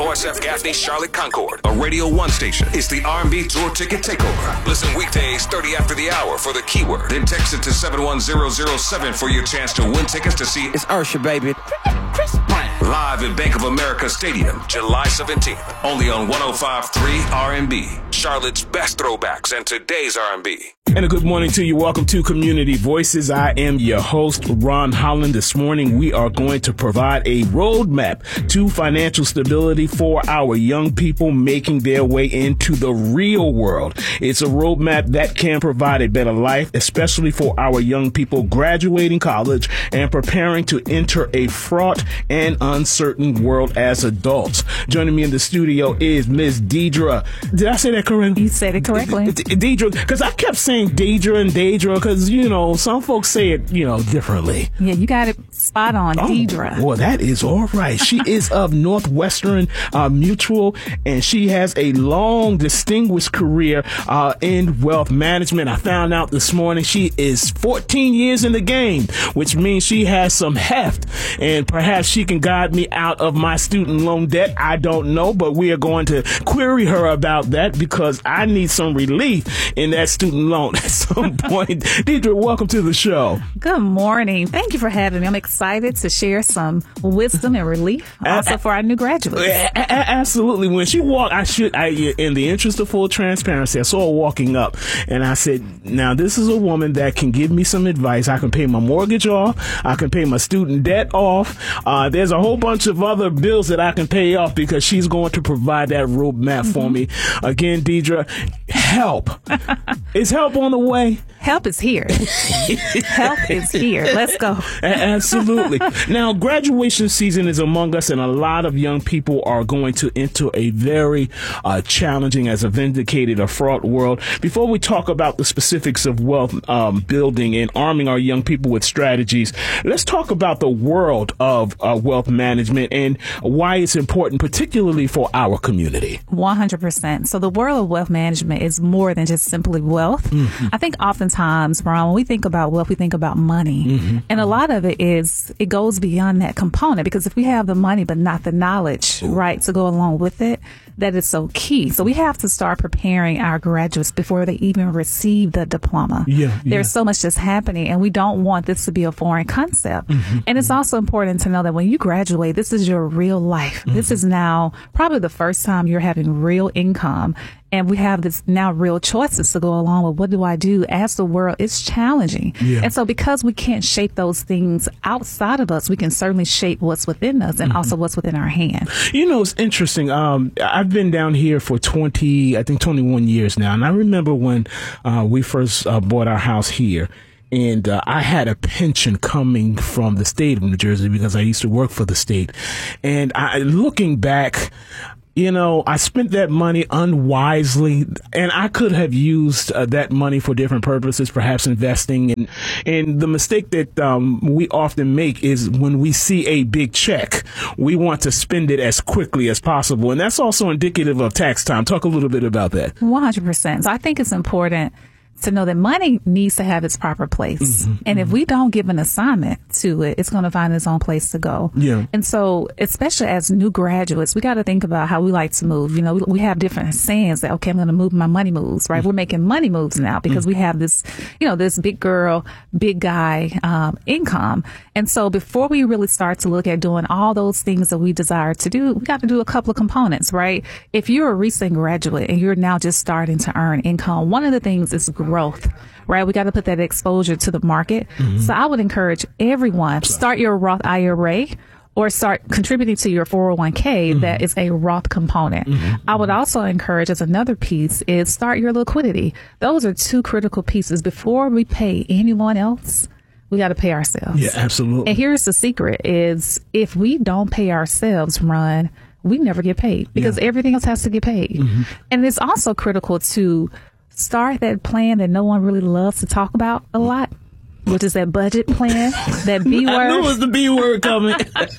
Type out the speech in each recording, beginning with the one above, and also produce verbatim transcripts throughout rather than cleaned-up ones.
O S F Gaffney, Charlotte, Concord. A Radio one station. It's the R and B Tour Ticket Takeover. Listen weekdays thirty after the hour for the keyword. Then text it to seven one zero zero seven for your chance to win tickets to see It's Usher, baby. Chris Brown live at Bank of America Stadium, July seventeenth. Only on one oh five point three R and B. Charlotte's best throwbacks and today's R and B. And a good morning to you. Welcome to Community Voices. I am your host, Ron Holland. This morning, we are going to provide a roadmap to financial stability for our young people making their way into the real world. It's a roadmap that can provide a better life, especially for our young people graduating college and preparing to enter a fraught and uncertain world as adults. Joining me in the studio is Miz Deidre. Did I say that correctly? You said it correctly. Deidre, because I kept saying Deidre and Deidre because, you know, some folks say it, you know, differently. Yeah, you got it spot on, oh, Deidre. Well, that is all right. She is of Northwestern uh, Mutual, and she has a long, distinguished career uh, in wealth management. I found out this morning she is fourteen years in the game, which means she has some heft, and perhaps she can guide me out of my student loan debt. I don't know, but we are going to query her about that because I need some relief in that student loan at some point. Deidre, welcome to the show. Good morning. Thank you for having me. I'm excited to share some wisdom and relief also for our new graduates. A- a- absolutely. When she walked, I should, I, in the interest of full transparency, I saw her walking up and I said, now this is a woman that can give me some advice. I can pay my mortgage off. I can pay my student debt off. Uh, there's a whole bunch of other bills that I can pay off because she's going to provide that roadmap mm-hmm. for me. Again, Deidre, help. Is help on the way? Help is here. Help is here. Let's go. Absolutely. Now, graduation season is among us, and a lot of young people are going to enter a very uh, challenging, as I've indicated, a fraught world. Before we talk about the specifics of wealth um, building and arming our young people with strategies, let's talk about the world of uh, wealth management and why it's important, particularly for our community. one hundred percent. So the world of wealth management is more than just simply wealth. Mm-hmm. I think oftentimes, Ron, when we think about wealth, we think about money. Mm-hmm. And a lot of it is, it goes beyond that component, because if we have the money but not the knowledge, Ooh. right, to go along with it, that is so key. So we have to start preparing our graduates before they even receive the diploma. Yeah, yeah. There's so much that's happening, and we don't want this to be a foreign concept. Mm-hmm. And it's also important to know that when you graduate, this is your real life. Mm-hmm. This is now probably the first time you're having real income. And we have this now real choices to go along with what do I do as the world is challenging. Yeah. And so because we can't shape those things outside of us, we can certainly shape what's within us and mm-hmm. also what's within our hand. You know, it's interesting. Um, I've been down here for twenty, I think twenty-one years now. And I remember when uh, we first uh, bought our house here. And uh, I had a pension coming from the state of New Jersey because I used to work for the state. And I, looking back, you know, I spent that money unwisely, and I could have used uh, that money for different purposes, perhaps investing. And, and the mistake that um, we often make is when we see a big check, we want to spend it as quickly as possible. And that's also indicative of tax time. Talk a little bit about that. one hundred percent. So I think it's important to know that money needs to have its proper place. Mm-hmm, and mm-hmm. if we don't give an assignment to it, it's going to find its own place to go. Yeah. And so, especially as new graduates, we got to think about how we like to move. You know, we, we have different sayings that, okay, I'm going to move my money moves, right? Mm-hmm. We're making money moves now because mm-hmm. we have this, you know, this big girl, big guy um, income. And so before we really start to look at doing all those things that we desire to do, we got to do a couple of components, right? If you're a recent graduate and you're now just starting to earn income, one of the things is growth, right? We got to put that exposure to the market. Mm-hmm. So I would encourage everyone, start your Roth I R A or start contributing to your four oh one k. Mm-hmm. That is a Roth component. Mm-hmm. I would also encourage, as another piece, is start your liquidity. Those are two critical pieces. Before we pay anyone else, we got to pay ourselves. Yeah, absolutely. And here's the secret is if we don't pay ourselves, Ron, we never get paid because yeah. everything else has to get paid. Mm-hmm. And it's also critical to start that plan that no one really loves to talk about a lot. which is that budget plan, that B word. I knew it was the B word coming.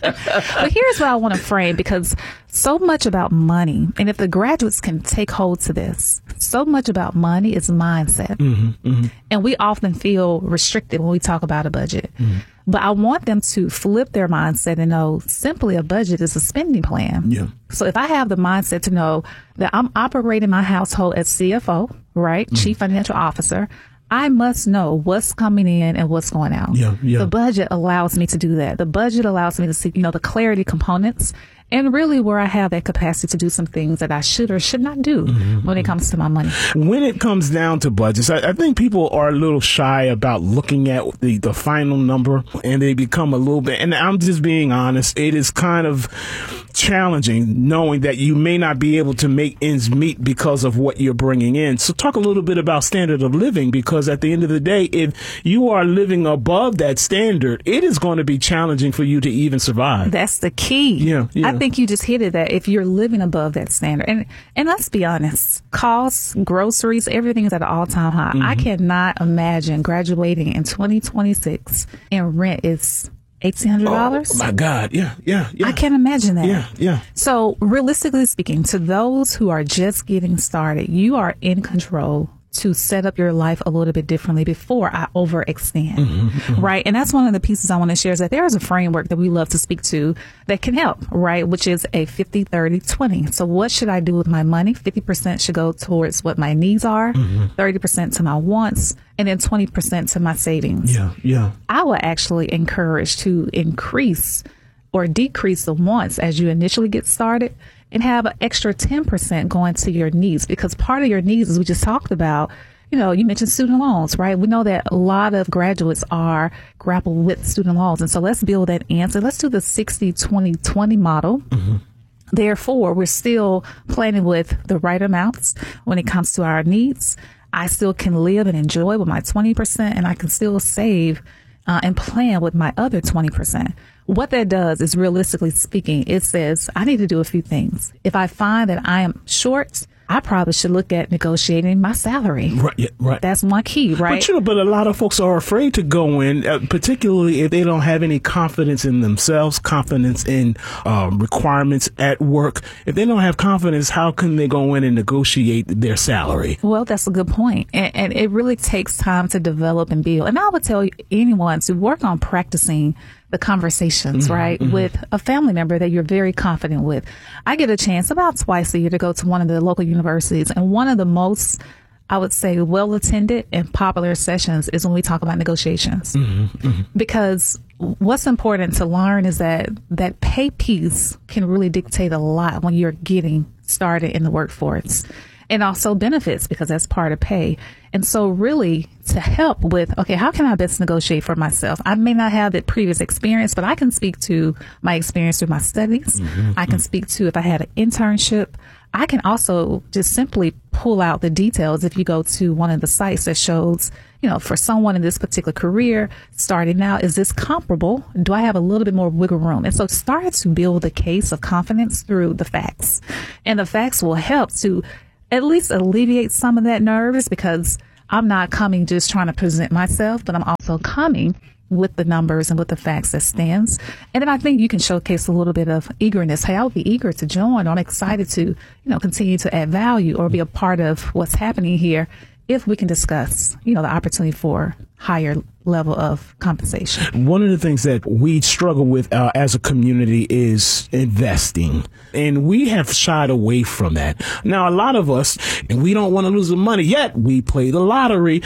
But here's what I want to frame, because so much about money, and if the graduates can take hold to this, so much about money is mindset. Mm-hmm, mm-hmm. And we often feel restricted when we talk about a budget. Mm-hmm. But I want them to flip their mindset and know simply a budget is a spending plan. Yeah. So if I have the mindset to know that I'm operating my household as C F O, right, mm-hmm. Chief Financial Officer, I must know what's coming in and what's going out. Yeah, yeah. The budget allows me to do that. The budget allows me to see, you know, the clarity components, and really where I have that capacity to do some things that I should or should not do mm-hmm. when it comes to my money. When it comes down to budgets, I, I think people are a little shy about looking at the, the final number, and they become a little bit, and I'm just being honest, it is kind of challenging knowing that you may not be able to make ends meet because of what you're bringing in. So talk a little bit about standard of living, because at the end of the day, if you are living above that standard, it is going to be challenging for you to even survive. That's the key. Yeah, yeah. I think you just hit it, that if you're living above that standard, and and let's be honest, costs, groceries, everything is at an all-time high. Mm-hmm. I cannot imagine graduating in twenty twenty-six and rent is eighteen hundred dollars. Oh my God. Yeah, yeah, yeah. I can't imagine that. Yeah, yeah. So realistically speaking, to those who are just getting started, you are in control to set up your life a little bit differently before I overextend, mm-hmm, mm-hmm. right? And that's one of the pieces I want to share, is that there is a framework that we love to speak to that can help, right? Which is a fifty, thirty, twenty. So what should I do with my money? fifty percent should go towards what my needs are, mm-hmm. thirty percent to my wants, and then twenty percent to my savings. Yeah, yeah. I would actually encourage to increase or decrease the wants as you initially get started, and have an extra ten percent going to your needs, because part of your needs, as we just talked about, you know, you mentioned student loans, right? We know that a lot of graduates are grappling with student loans. And so let's build that answer. Let's do the sixty, twenty, twenty model. Mm-hmm. Therefore, we're still planning with the right amounts when it comes to our needs. I still can live and enjoy with my twenty percent, and I can still save uh, and plan with my other twenty percent. What that does is, realistically speaking, it says I need to do a few things. If I find that I am short, I probably should look at negotiating my salary. Right, yeah, right. That's one key, right? But you know, but a lot of folks are afraid to go in, uh, particularly if they don't have any confidence in themselves, confidence in um, requirements at work. If they don't have confidence, how can they go in and negotiate their salary? Well, that's a good point. And, and it really takes time to develop and build. And I would tell anyone to work on practicing the conversations, mm-hmm, right, mm-hmm. with a family member that you're very confident with. I get a chance about twice a year to go to one of the local universities, and one of the most, I would say, well-attended and popular sessions is when we talk about negotiations. Mm-hmm, mm-hmm. Because what's important to learn is that that pay piece can really dictate a lot when you're getting started in the workforce. And also benefits, because that's part of pay. And so really to help with, okay, how can I best negotiate for myself? I may not have that previous experience, but I can speak to my experience through my studies. Mm-hmm. I can speak to if I had an internship. I can also just simply pull out the details if you go to one of the sites that shows, you know, for someone in this particular career starting out, is this comparable? Do I have a little bit more wiggle room? And so start to build a case of confidence through the facts. And the facts will help to at least alleviate some of that nerves, because I'm not coming just trying to present myself, but I'm also coming with the numbers and with the facts that stands. And then I think you can showcase a little bit of eagerness. Hey, I would be eager to join, or I'm excited to, you know, continue to add value or be a part of what's happening here, if we can discuss, you know, the opportunity for higher level of compensation. One of the things that we struggle with uh, as a community is investing, and we have shied away from that. Now, a lot of us, and we don't want to lose the money, yet we play the lottery.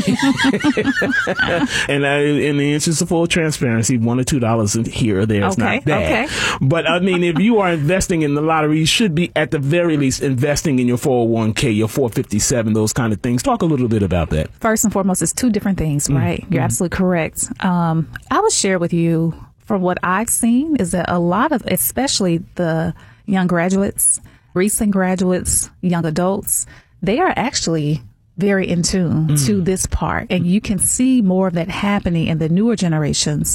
And uh, in the interest of full transparency, one or two dollars here or there is okay, not bad. Okay. But I mean, if you are investing in the lottery, you should be at the very least investing in your four oh one k, your four fifty-seven, those kind of things. Talk a little bit about that. First and foremost, it's two different things, right? Mm-hmm. You're absolutely correct. Um, I would share with you, from what I've seen, is that a lot of, especially the young graduates, recent graduates, young adults, they are actually very in tune mm. to this part. And you can see more of that happening in the newer generations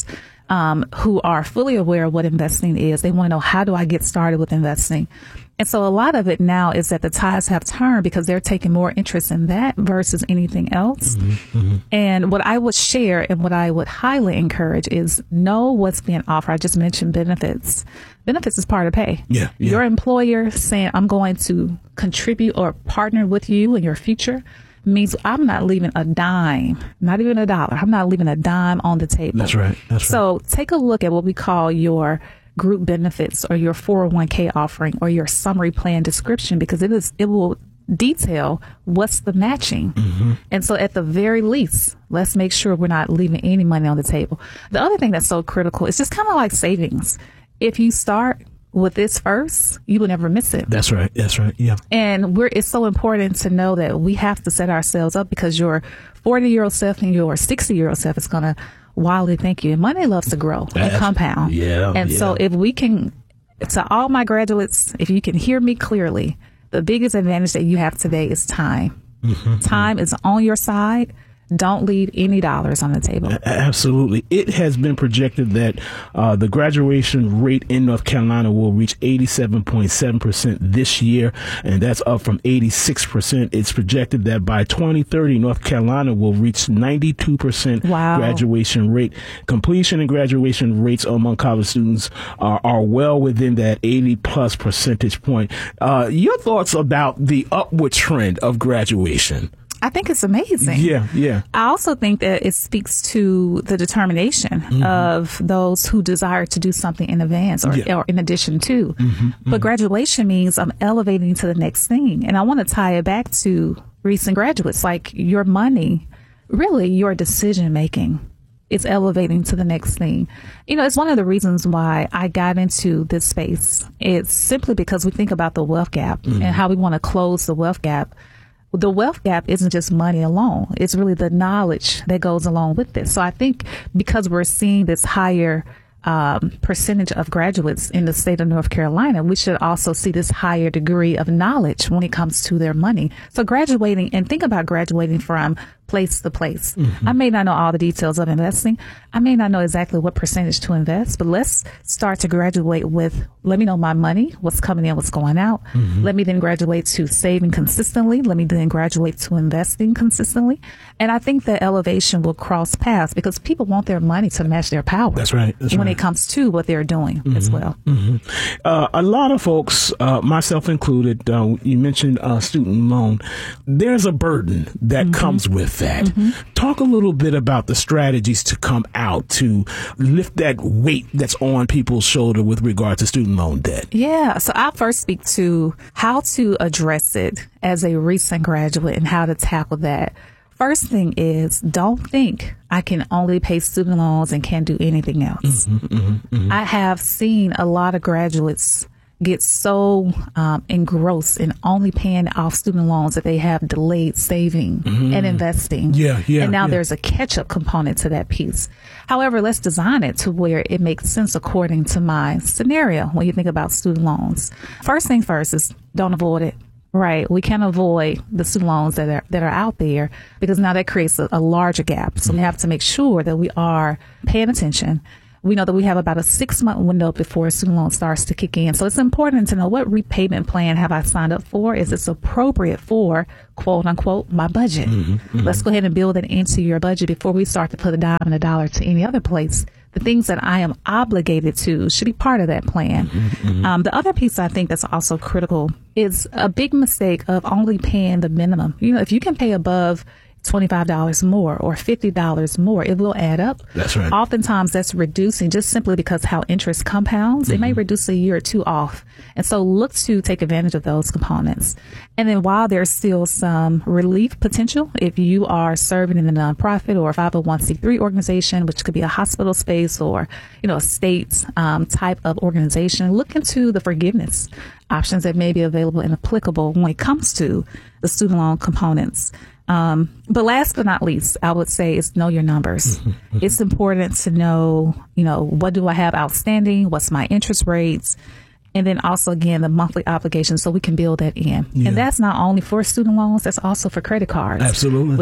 um, who are fully aware of what investing is. They want to know, how do I get started with investing? And so a lot of it now is that the tides have turned because they're taking more interest in that versus anything else. Mm-hmm, mm-hmm. And what I would share and what I would highly encourage is know what's being offered. I just mentioned benefits. Benefits is part of pay. Yeah, yeah. Your employer saying, I'm going to contribute or partner with you in your future means I'm not leaving a dime, not even a dollar. I'm not leaving a dime on the table. That's right. That's right. So take a look at what we call your group benefits or your four oh one k offering or your summary plan description, because it is it will detail what's the matching. Mm-hmm. And so at the very least, let's make sure we're not leaving any money on the table. The other thing that's so critical is just kind of like savings. If you start with this first, you will never miss it. That's right. That's right. Yeah. And we're it's so important to know that we have to set ourselves up, because your forty year old self and your sixty year old self is going to wildly thank you. And money loves to grow and compound. Yeah. And yeah. so if we can, to all my graduates, if you can hear me clearly, the biggest advantage that you have today is time. Mm-hmm. Time is on your side. Don't leave any dollars on the table. Absolutely. It has been projected that uh, the graduation rate in North Carolina will reach eighty-seven point seven percent this year, and that's up from eighty-six percent. It's projected that by twenty thirty, North Carolina will reach ninety-two percent wow. graduation rate. Completion and graduation rates among college students are, are well within that eighty plus percentage point. Uh, your thoughts about the upward trend of graduation? I think it's amazing. Yeah, yeah. I also think that it speaks to the determination mm-hmm. of those who desire to do something in advance or, yeah. or in addition to. Mm-hmm, mm-hmm. But graduation means I'm elevating to the next thing. And I want to tie it back to recent graduates, like your money, really your decision making. It's elevating to the next thing. You know, it's one of the reasons why I got into this space. It's simply because we think about the wealth gap mm-hmm. and how we want to close the wealth gap. The wealth gap isn't just money alone. It's really the knowledge that goes along with it. So I think because we're seeing this higher um, percentage of graduates in the state of North Carolina, we should also see this higher degree of knowledge when it comes to their money. So graduating, and think about graduating from place to place. Mm-hmm. I may not know all the details of investing. I may not know exactly what percentage to invest, but let's start to graduate with, let me know my money, what's coming in, what's going out. Mm-hmm. Let me then graduate to saving consistently. Let me then graduate to investing consistently. And I think that elevation will cross paths because people want their money to match their power. That's right. That's when right. it comes to what they're doing mm-hmm. as well. Mm-hmm. Uh, a lot of folks, uh, myself included, uh, you mentioned uh, student loan. There's a burden that mm-hmm. comes with that. Mm-hmm. Talk a little bit about the strategies to come out to lift that weight that's on people's shoulder with regard to student loan debt. Yeah. So I'll first speak to how to address it as a recent graduate and how to tackle that. First thing is, don't think I can only pay student loans and can't do anything else. Mm-hmm, mm-hmm, mm-hmm. I have seen a lot of graduates get so um, engrossed in only paying off student loans that they have delayed saving mm-hmm. and investing. Yeah, yeah. And now yeah. there's a catch-up component to that piece. However, let's design it to where it makes sense according to my scenario when you think about student loans. First thing first is don't avoid it. Right. We can't avoid the student loans that are that are out there because now that creates a, a larger gap. So we have to make sure that we are paying attention. We know that we have about a six month window before a student loan starts to kick in. So it's important to know what repayment plan have I signed up for? Is this appropriate for, quote unquote, my budget? Mm-hmm, mm-hmm. Let's go ahead and build it into your budget before we start to put a dime and a dollar to any other place. The things that I am obligated to should be part of that plan. Mm-hmm, mm-hmm. Um, the other piece I think that's also critical is a big mistake of only paying the minimum. You know, if you can pay above twenty-five dollars more or fifty dollars more, it will add up. That's right. Oftentimes that's reducing just simply because how interest compounds. Mm-hmm. It may reduce a year or two off. And so look to take advantage of those components. And then while there's still some relief potential, if you are serving in a nonprofit or a five oh one c three organization, which could be a hospital space or, you know, a state um, type of organization, look into the forgiveness options that may be available and applicable when it comes to the student loan components. Um, but last but not least, I would say is know your numbers. Mm-hmm. It's important to know, you know, what do I have outstanding? What's my interest rates? And then also, again, the monthly obligations so we can build that in. Yeah. And that's not only for student loans, that's also for credit cards. Absolutely. Which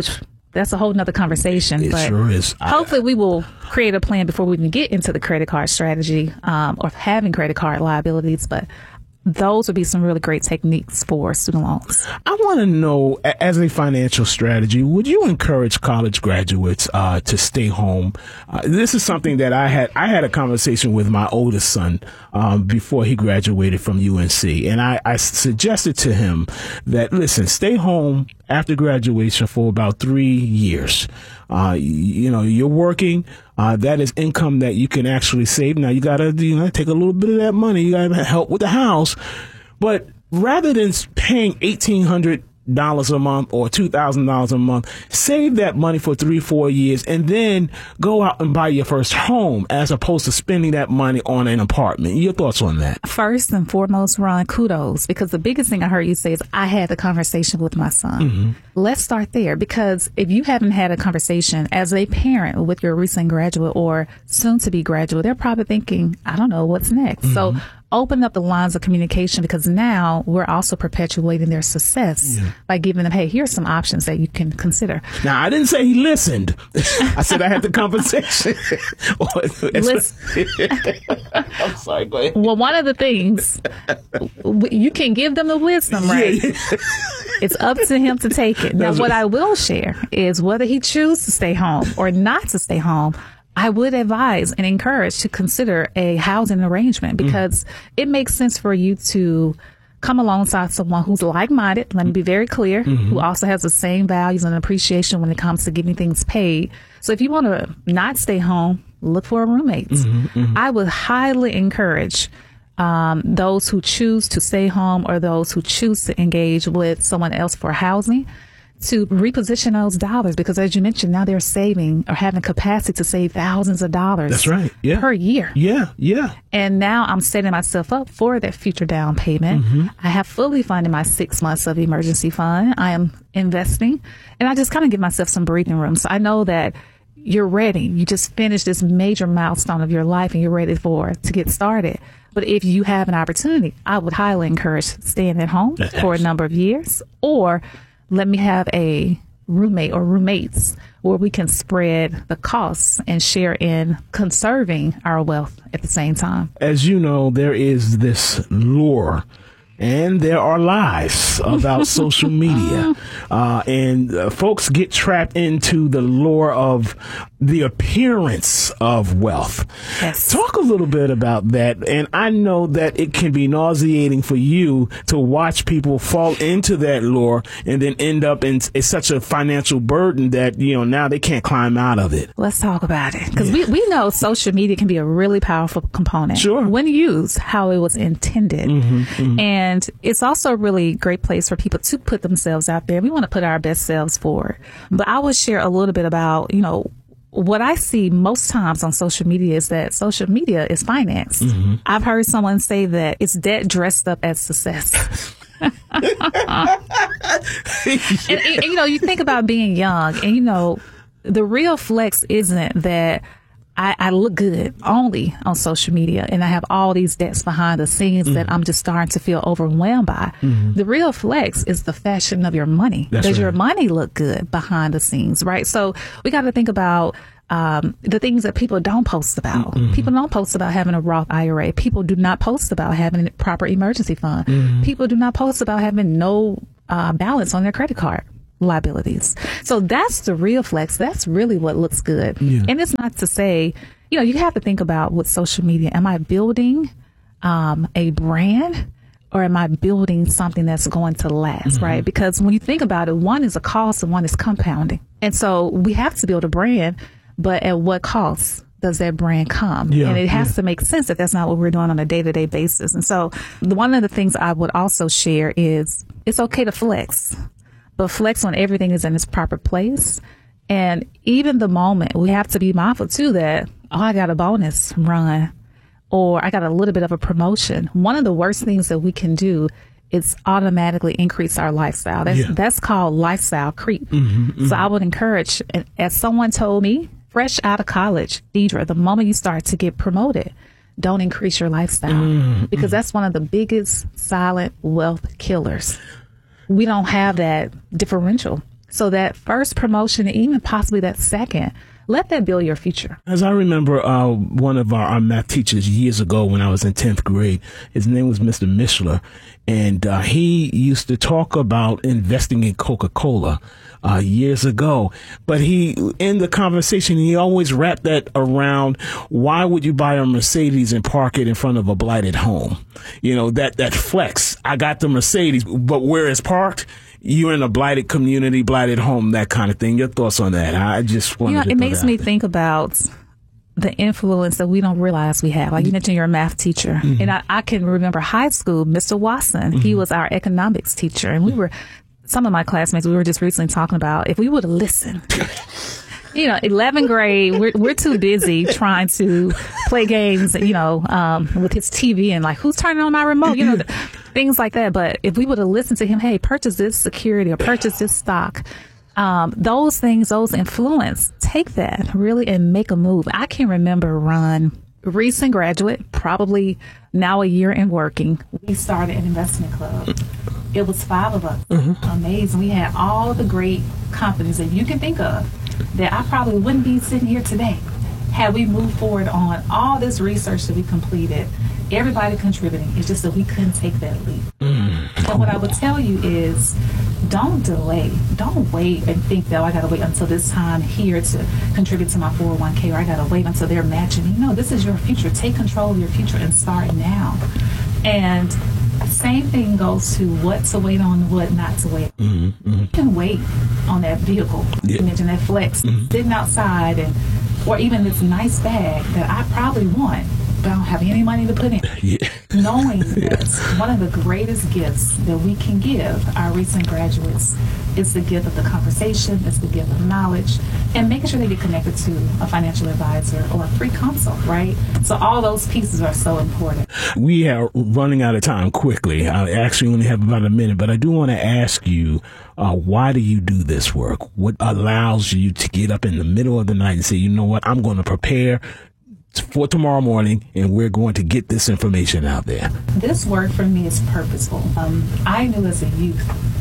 that's a whole nother conversation. It but sure is. Hopefully we will create a plan before we even get into the credit card strategy um, or having credit card liabilities. But those would be some really great techniques for student loans. I want to know, as a financial strategy, would you encourage college graduates uh, to stay home? Uh, this is something that I had. I had a conversation with my oldest son um, before he graduated from U N C, and I, I suggested to him that, listen, stay home after graduation for about three years. Uh, you, you know, you're working. Uh, that is income that you can actually save. Now you gotta, you know, take a little bit of that money. You gotta help with the house. But rather than paying eighteen hundred dollars a month or two thousand dollars a month, save that money for three, four years and then go out and buy your first home as opposed to spending that money on an apartment. Your thoughts on that? First and foremost, Ron, kudos, because the biggest thing I heard you say is I had the conversation with my son. Mm-hmm. Let's start there, because if you haven't had a conversation as a parent with your recent graduate or soon to be graduate, they're probably thinking, I don't know what's next. Mm-hmm. So open up the lines of communication, because now we're also perpetuating their success yeah. by giving them, hey, here's some options that you can consider. Now, I didn't say he listened. I said I had the conversation. I'm sorry, go ahead. Well, one of the things, you can give them the wisdom, right? Yeah. It's up to him to take it. Now, That's what right. I will share is whether he chooses to stay home or not to stay home, I would advise and encourage to consider a housing arrangement, because mm. it makes sense for you to come alongside someone who's like-minded. Let me be very clear, mm-hmm. who also has the same values and appreciation when it comes to getting things paid. So if you want to not stay home, look for a roommate. Mm-hmm, mm-hmm. I would highly encourage um, those who choose to stay home or those who choose to engage with someone else for housing to reposition those dollars, because as you mentioned, now they're saving or having capacity to save thousands of dollars. That's right. Yeah. Per year. Yeah. Yeah. And now I'm setting myself up for that future down payment. Mm-hmm. I have fully funded my six months of emergency fund. I am investing, and I just kind of give myself some breathing room. So I know that you're ready. You just finished this major milestone of your life and you're ready for to get started. But if you have an opportunity, I would highly encourage staying at home That's for a number of years, or let me have a roommate or roommates where we can spread the costs and share in conserving our wealth at the same time. As you know, there is this lure and there are lies about social media. Uh, and uh, folks get trapped into the lure of the appearance of wealth. Yes. Talk a little bit about that. And I know that it can be nauseating for you to watch people fall into that lure and then end up in it's such a financial burden that, you know, now they can't climb out of it. Let's talk about it. Because yeah. we, we know social media can be a really powerful component. Sure. When used how it was intended. Mm-hmm, mm-hmm. And And it's also a really great place for people to put themselves out there. We want to put our best selves forward. But I will share a little bit about, you know, what I see most times on social media is that social media is finance. Mm-hmm. I've heard someone say that it's debt dressed up as success. and, and, and, you know, you think about being young and, you know, the real flex isn't that I, I look good only on social media and I have all these debts behind the scenes mm-hmm. that I'm just starting to feel overwhelmed by. Mm-hmm. The real flex is the fashion of your money. That's Does right. your money look good behind the scenes, right? So we got to think about um, the things that people don't post about. Mm-hmm. People don't post about having a Roth I R A. People do not post about having a proper emergency fund. Mm-hmm. People do not post about having no uh, balance on their credit card liabilities. So that's the real flex. That's really what looks good. Yeah. And it's not to say, you know, you have to think about with social media, am I building um, a brand or am I building something that's going to last, mm-hmm. right? Because when you think about it, one is a cost and one is compounding. And so we have to build a brand, but at what cost does that brand come? Yeah, and it has yeah. to make sense that that's not what we're doing on a day-to-day basis. And so the, one of the things I would also share is it's okay to flex. But flex on everything is in its proper place. And even the moment, we have to be mindful too that, oh, I got a bonus run or I got a little bit of a promotion. One of the worst things that we can do is automatically increase our lifestyle. That's, yeah. that's called lifestyle creep. Mm-hmm, mm-hmm. So I would encourage, as someone told me, fresh out of college, Deidre, the moment you start to get promoted, don't increase your lifestyle mm-hmm. because that's one of the biggest silent wealth killers. We don't have that differential. So that first promotion, and even possibly that second, let that build your future. As I remember, uh, one of our, our math teachers years ago when I was in tenth grade, his name was Mister Mishler, and uh, he used to talk about investing in Coca-Cola uh, years ago. But he, in the conversation, he always wrapped that around, why would you buy a Mercedes and park it in front of a blighted home? You know, that, that flex. I got the Mercedes, but where it's parked, you're in a blighted community, blighted home, that kind of thing. Your thoughts on that? I just wanted you know, to it makes me there. think about the influence that we don't realize we have. Like you mentioned, you're a math teacher. Mm-hmm. And I, I can remember high school, Mister Watson, mm-hmm. he was our economics teacher. And we were, some of my classmates, we were just recently talking about, if we would have listened, you know, eleventh grade, we're, we're too busy trying to play games, you know, um, with his T V and like, who's turning on my remote? You know, things like that. But if we would have listened to him, hey, purchase this security or purchase this stock, Um, those things, those influence, take that really and make a move. I can remember Ron, recent graduate, probably now a year in working. We started an investment club. It was five of us. Mm-hmm. Amazing. We had all the great companies that you can think of that I probably wouldn't be sitting here today had we moved forward on all this research that we completed. Everybody contributing. It's just that we couldn't take that leap. Mm. So what I would tell you is, don't delay. Don't wait and think that, oh, I got to wait until this time here to contribute to my four oh one k, or I got to wait until they're matching me. No, this is your future. Take control of your future and start now. And same thing goes to what to wait on, what not to wait. Mm-hmm, mm-hmm. You can wait on that vehicle. Yeah. You mentioned that flex, mm-hmm. sitting outside, and or even this nice bag that I probably want, but I don't have any money to put in. Yeah. Knowing that one of the greatest gifts that we can give our recent graduates is the gift of the conversation, it's the gift of knowledge, and making sure they get connected to a financial advisor or a free consult, right? So all those pieces are so important. We are running out of time quickly. I actually only have about a minute, but I do want to ask you, uh, why do you do this work? What allows you to get up in the middle of the night and say, you know what, I'm going to prepare for tomorrow morning, and we're going to get this information out there? This work for me is purposeful. Um, I knew as a youth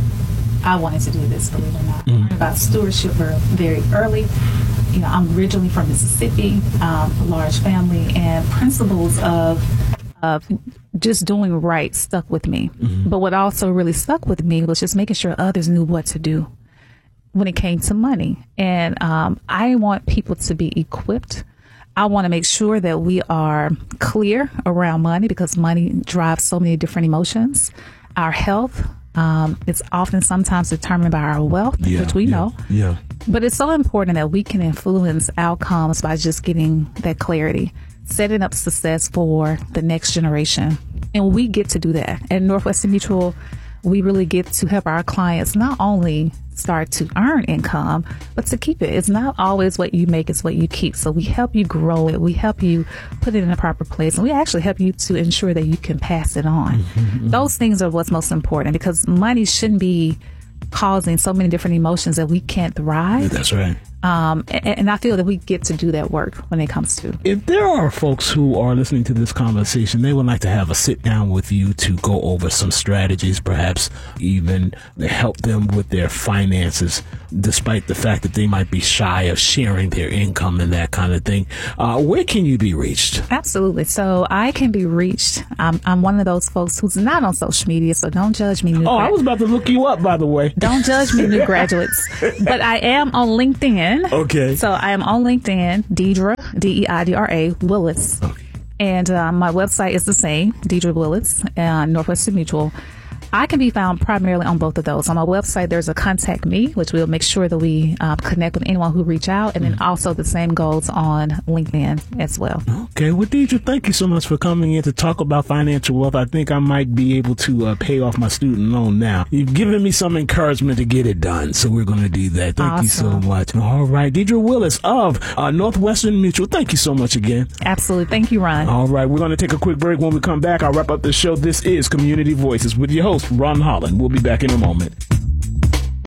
I wanted to do this, believe it or not. Mm-hmm. I learned about stewardship very early. You know, I'm originally from Mississippi, um, a large family, and principles of of just doing right stuck with me. Mm-hmm. But what also really stuck with me was just making sure others knew what to do when it came to money. And um, I want people to be equipped. I want to make sure that we are clear around money, because money drives so many different emotions. Our health um, is often sometimes determined by our wealth, yeah, which we yeah, know. Yeah. But it's so important that we can influence outcomes by just getting that clarity, setting up success for the next generation. And we get to do that. At Northwestern Mutual, we really get to help our clients not only start to earn income, but to keep it. It's not always what you make, it's what you keep. So we help you grow it. We help you put it in a proper place. And we actually help you to ensure that you can pass it on. Mm-hmm. Those things are what's most important, because money shouldn't be causing so many different emotions that we can't thrive. That's right. Um, and, and I feel that we get to do that work when it comes to. If there are folks who are listening to this conversation, they would like to have a sit down with you to go over some strategies, perhaps even to help them with their finances, despite the fact that they might be shy of sharing their income and that kind of thing. Uh, where can you be reached? Absolutely. So I can be reached. I'm, I'm one of those folks who's not on social media, so don't judge me. New oh, grad- I was about to look you up, by the way. Don't judge me, new graduates. But I am on LinkedIn. Okay. So I am on LinkedIn, Deidra, D E I D R A, Willis. Okay. And uh, my website is the same, Deidra Willis, uh, Northwestern Mutual. I can be found primarily on both of those. On my website, there's a contact me, which we'll make sure that we uh, connect with anyone who reach out. And then also the same goes on LinkedIn as well. Okay. Well, Deidra, thank you so much for coming in to talk about financial wealth. I think I might be able to uh, pay off my student loan now. You've given me some encouragement to get it done, so we're going to do that. Thank awesome. you so much. All right. Deidra Willis of uh, Northwestern Mutual, thank you so much again. Absolutely. Thank you, Ron. All right. We're going to take a quick break. When we come back, I'll wrap up the show. This is Community Voices with your host, Ron Holland. We'll be back in a moment.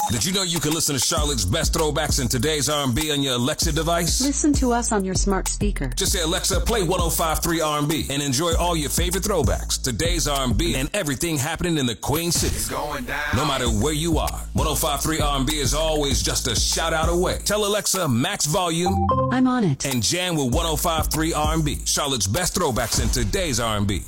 Did you know you can listen to Charlotte's best throwbacks in today's R and B on your Alexa device? Listen to us on your smart speaker. Just say, Alexa, play one oh five point three R and B and enjoy all your favorite throwbacks, today's R and B, and everything happening in the Queen City. It's going down. No matter where you are, one oh five point three R and B is always just a shout out away. Tell Alexa, max volume. I'm on it. And jam with one oh five point three R and B, Charlotte's best throwbacks in today's R and B.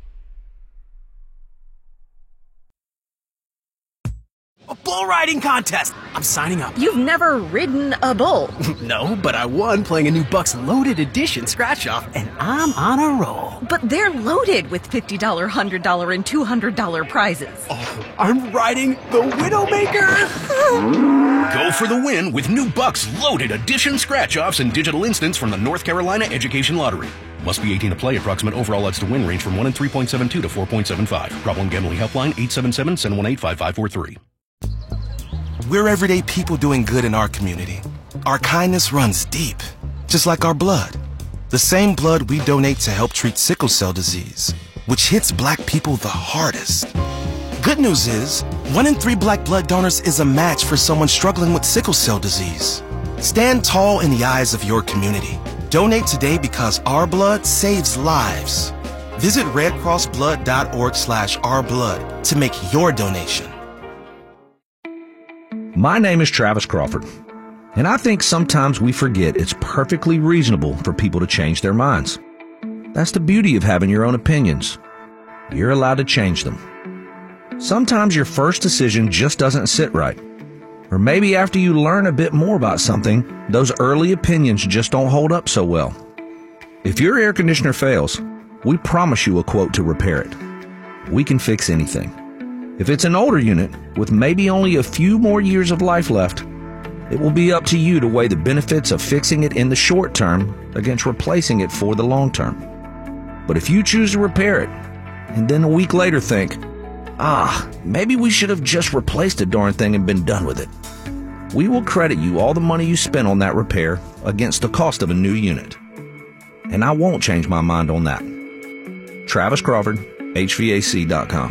A bull riding contest! I'm signing up. You've never ridden a bull. No, but I won playing a new Bucks Loaded Edition scratch-off, and I'm on a roll. But they're loaded with fifty dollars, one hundred dollars, and two hundred dollars prizes. Oh, I'm riding the Widowmaker! Go for the win with new Bucks Loaded Edition scratch-offs and digital instants from the North Carolina Education Lottery. Must be eighteen to play. Approximate overall odds to win range from one in three point seven two to four point seven five. Problem Gambling Helpline eight seven seven, seven one eight, five five four three. We're everyday people doing good in our community. Our kindness runs deep, just like our blood. The same blood we donate to help treat sickle cell disease, which hits black people the hardest. Good news is, one in three black blood donors is a match for someone struggling with sickle cell disease. Stand tall in the eyes of your community. Donate today because our blood saves lives. Visit redcrossblood.org slash ourblood to make your donation. My name is Travis Crawford, and I think sometimes we forget it's perfectly reasonable for people to change their minds. That's the beauty of having your own opinions. You're allowed to change them. Sometimes your first decision just doesn't sit right. Or maybe after you learn a bit more about something, those early opinions just don't hold up so well. If your air conditioner fails, we promise you a quote to repair it. We can fix anything. If it's an older unit with maybe only a few more years of life left, it will be up to you to weigh the benefits of fixing it in the short term against replacing it for the long term. But if you choose to repair it, and then a week later think, ah, maybe we should have just replaced the darn thing and been done with it, we will credit you all the money you spent on that repair against the cost of a new unit. And I won't change my mind on that. Travis Crawford, H V A C dot com.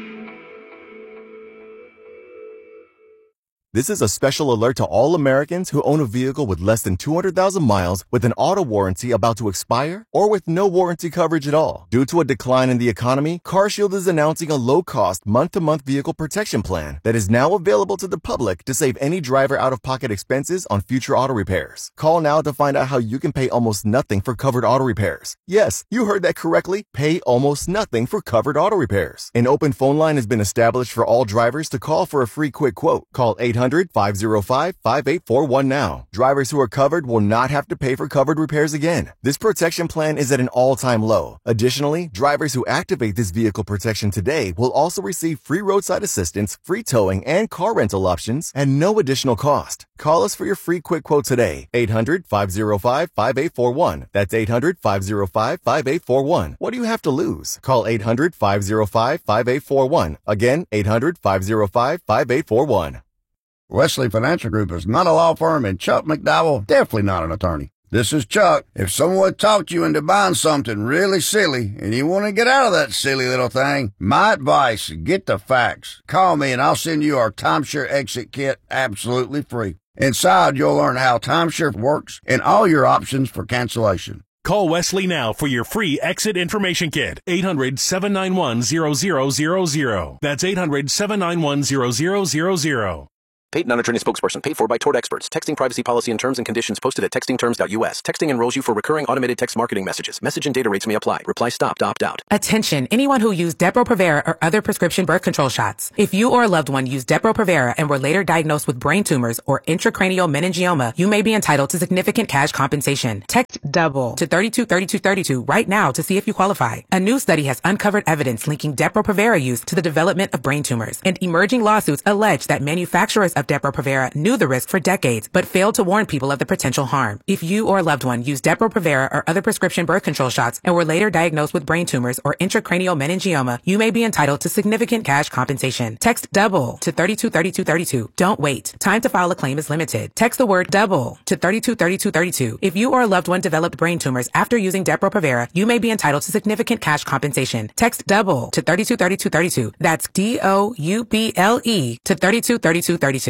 This is a special alert to all Americans who own a vehicle with less than two hundred thousand miles with an auto warranty about to expire or with no warranty coverage at all. Due to a decline in the economy, CarShield is announcing a low-cost month-to-month vehicle protection plan that is now available to the public to save any driver out-of-pocket expenses on future auto repairs. Call now to find out how you can pay almost nothing for covered auto repairs. Yes, you heard that correctly. Pay almost nothing for covered auto repairs. An open phone line has been established for all drivers to call for a free quick quote. Call eight hundred, five oh five, five eight four one now. Drivers who are covered will not have to pay for covered repairs again. This protection plan is at an all-time low. Additionally, drivers who activate this vehicle protection today will also receive free roadside assistance, free towing, and car rental options at no additional cost. Call us for your free quick quote today. eight hundred, five oh five, five eight four one. That's eight hundred, five oh five, five eight four one. What do you have to lose? Call eight hundred, five oh five, five eight four one. Again, eight hundred, five oh five, five eight four one. Wesley Financial Group is not a law firm, and Chuck McDowell definitely not an attorney. This is Chuck. If someone talked you into buying something really silly and you want to get out of that silly little thing, my advice, get the facts. Call me and I'll send you our timeshare exit kit absolutely free. Inside, you'll learn how timeshare works and all your options for cancellation. Call Wesley now for your free exit information kit. eight hundred, seven nine one, zero zero zero zero. That's eight hundred, seven nine one, zero zero zero zero. Paid non-attorney spokesperson paid for by Tort Experts. Texting privacy policy and terms and conditions posted at texting terms dot U S. Texting enrolls you for recurring automated text marketing messages. Message and data rates may apply. Reply stop to opt out. Attention, anyone who used Depo-Provera or other prescription birth control shots. If you or a loved one used Depo-Provera and were later diagnosed with brain tumors or intracranial meningioma, you may be entitled to significant cash compensation. Text DOUBLE to thirty-two thirty-two thirty-two right now to see if you qualify. A new study has uncovered evidence linking Depo-Provera use to the development of brain tumors, and emerging lawsuits allege that manufacturers of Depo-Provera knew the risk for decades, but failed to warn people of the potential harm. If you or a loved one used Depo-Provera or other prescription birth control shots and were later diagnosed with brain tumors or intracranial meningioma, you may be entitled to significant cash compensation. Text DOUBLE to thirty-two thirty-two thirty-two. Don't wait. Time to file a claim is limited. Text the word DOUBLE to thirty-two thirty-two thirty-two. If you or a loved one developed brain tumors after using Depo-Provera, you may be entitled to significant cash compensation. Text DOUBLE to thirty-two thirty-two thirty-two. That's D O U B L E to thirty-two thirty-two thirty-two.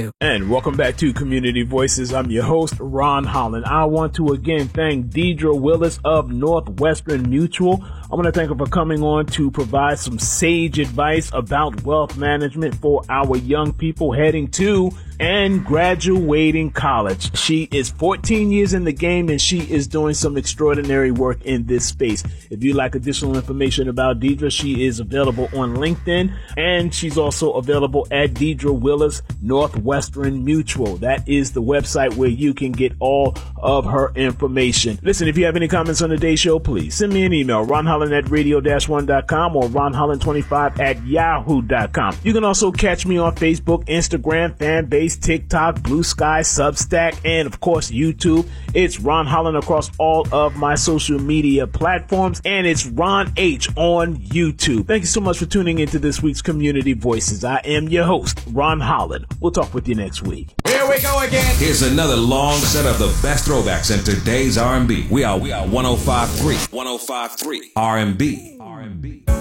too. And welcome back to Community Voices. I'm your host, Ron Holland. I want to again thank Deidre Willis of Northwestern Mutual. I want to thank her for coming on to provide some sage advice about wealth management for our young people heading to and graduating college. She is fourteen years in the game, and she is doing some extraordinary work in this space. If you'd like additional information about Deidre, she is available on LinkedIn, and she's also available at Deidre Willis Northwestern Mutual. That is the website where you can get all of her information. Listen, if you have any comments on today's show, please send me an email, ron holland at radio dash one dot com or ron holland twenty-five at yahoo dot com. You can also catch me on Facebook, Instagram, Fanbase, TikTok, Blue Sky, Substack, and of course YouTube. It's Ron Holland across all of my social media platforms, and it's Ron H on YouTube. Thank you so much for tuning into this week's Community Voices. I am your host, Ron Holland. We'll talk with you next week. Here we go again. Here's another long set of the best throwbacks in today's R and B. We are we are one oh five point three. one oh five point three R and B. R and B.